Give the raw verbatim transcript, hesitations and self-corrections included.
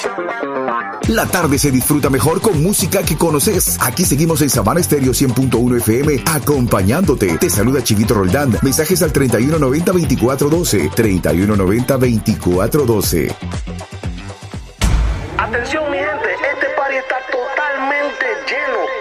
La tarde se disfruta mejor con música que conoces. Aquí seguimos en Sabana Estéreo cien punto uno F M acompañándote. Te saluda Chivito Roldán. Mensajes al treinta y uno noventa veinticuatro doce. treinta y uno noventa veinticuatro doce. Atención mi gente, este party está totalmente lleno.